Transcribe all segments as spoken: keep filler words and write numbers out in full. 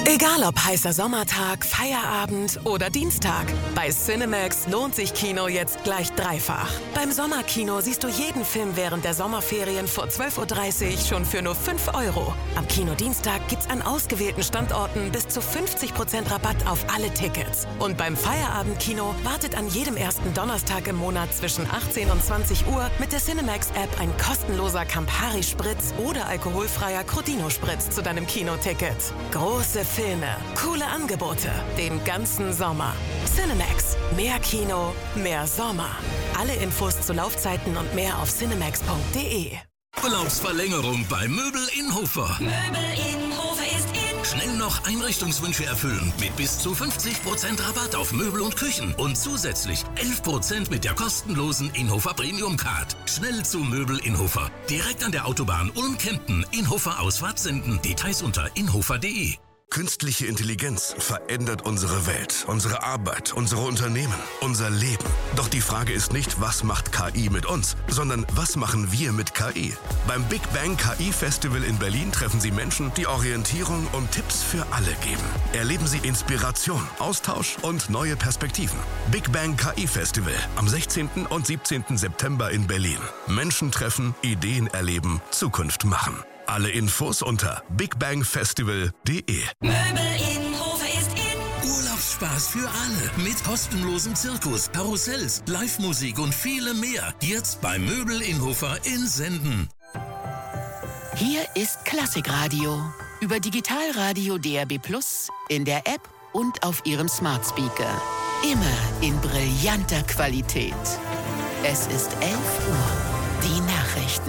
Egal ob heißer Sommertag, Feierabend oder Dienstag, bei Cinemax lohnt sich Kino jetzt gleich dreifach. Beim Sommerkino siehst du jeden Film während der Sommerferien vor zwölf Uhr dreißig schon für nur fünf Euro. Am Kinodienstag gibt's an ausgewählten Standorten bis zu fünfzig Prozent Rabatt auf alle Tickets. Und beim Feierabendkino wartet an jedem ersten Donnerstag im Monat zwischen achtzehn und zwanzig Uhr mit der Cinemax-App ein kostenloser Campari-Spritz oder alkoholfreier Crodino-Spritz zu deinem Kinoticket. Große Filme, coole Angebote, den ganzen Sommer. Cinemax. Mehr Kino, mehr Sommer. Alle Infos zu Laufzeiten und mehr auf cinemax punkt de. Urlaubsverlängerung bei Möbel Innhofer. Möbel Innhofer ist in. Schnell noch Einrichtungswünsche erfüllen mit bis zu fünfzig Prozent Rabatt auf Möbel und Küchen und zusätzlich elf Prozent mit der kostenlosen Innhofer Premium Card. Schnell zu Möbel Innhofer. Direkt an der Autobahn Ulm-Kempten. Innhofer Ausfahrt senden. Details unter innhofer punkt de. Künstliche Intelligenz verändert unsere Welt, unsere Arbeit, unsere Unternehmen, unser Leben. Doch die Frage ist nicht, was macht K I mit uns, sondern was machen wir mit K I? Beim Big Bang K I Festival in Berlin treffen Sie Menschen, die Orientierung und Tipps für alle geben. Erleben Sie Inspiration, Austausch und neue Perspektiven. Big Bang K I Festival am sechzehnten und siebzehnten September in Berlin. Menschen treffen, Ideen erleben, Zukunft machen. Alle Infos unter big bang festival punkt de. Möbel Innhofer ist in. Urlaubsspaß für alle mit kostenlosem Zirkus, Karussells, Live-Musik und viele mehr. Jetzt bei Möbel Innhofer in Senden. Hier ist Klassikradio. Über Digitalradio D R B Plus, in der App und auf Ihrem Smart Speaker. Immer in brillanter Qualität. Es ist elf Uhr. Die Nachrichten.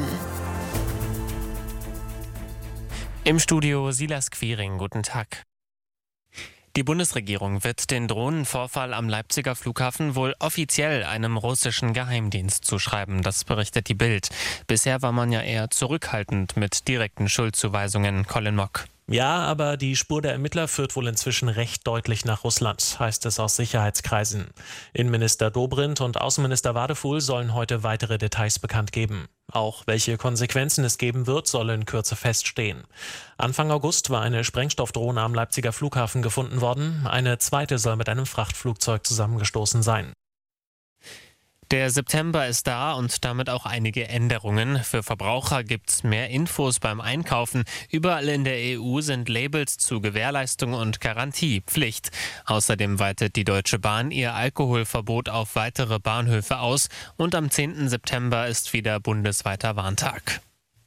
Im Studio Silas Quiring, guten Tag. Die Bundesregierung wird den Drohnenvorfall am Leipziger Flughafen wohl offiziell einem russischen Geheimdienst zuschreiben, das berichtet die Bild. Bisher war man ja eher zurückhaltend mit direkten Schuldzuweisungen. Colin Mock. Ja, aber die Spur der Ermittler führt wohl inzwischen recht deutlich nach Russland, heißt es aus Sicherheitskreisen. Innenminister Dobrindt und Außenminister Wadefuhl sollen heute weitere Details bekannt geben. Auch welche Konsequenzen es geben wird, soll in Kürze feststehen. Anfang August war eine Sprengstoffdrohne am Leipziger Flughafen gefunden worden. Eine zweite soll mit einem Frachtflugzeug zusammengestoßen sein. Der September ist da und damit auch einige Änderungen. Für Verbraucher gibt's mehr Infos beim Einkaufen. Überall in der E U sind Labels zu Gewährleistung und Garantie Pflicht. Außerdem weitet die Deutsche Bahn ihr Alkoholverbot auf weitere Bahnhöfe aus. Und am zehnten September ist wieder bundesweiter Warntag.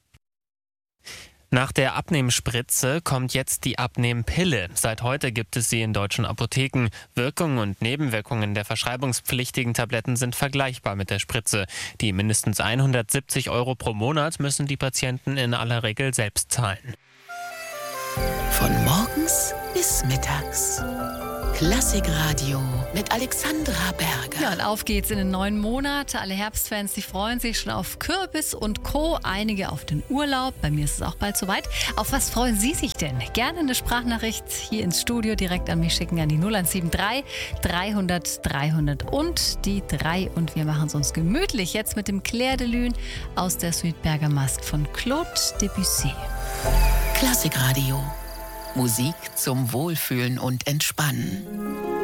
Nach der Abnehmspritze kommt jetzt die Abnehmpille. Seit heute gibt es sie in deutschen Apotheken. Wirkungen und Nebenwirkungen der verschreibungspflichtigen Tabletten sind vergleichbar mit der Spritze. Die mindestens hundertsiebzig Euro pro Monat müssen die Patienten in aller Regel selbst zahlen. Von morgens bis mittags. Klassikradio mit Alexandra Berger. Ja, und auf geht's in den neuen Monat. Alle Herbstfans, die freuen sich schon auf Kürbis und Co. Einige auf den Urlaub. Bei mir ist es auch bald soweit. Auf was freuen Sie sich denn? Gerne eine Sprachnachricht hier ins Studio direkt an mich schicken an die null eins sieben drei dreihundert dreihundert und die drei. Und wir machen es uns gemütlich jetzt mit dem Clair de Lune aus der Suite Bergamasque von Claude Debussy. Klassikradio. Musik zum Wohlfühlen und Entspannen.